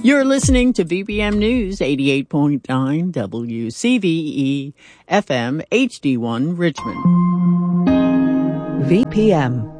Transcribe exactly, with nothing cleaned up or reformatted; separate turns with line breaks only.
You're listening to V P M News eighty-eight point nine W C V E F M H D one Richmond.
V P M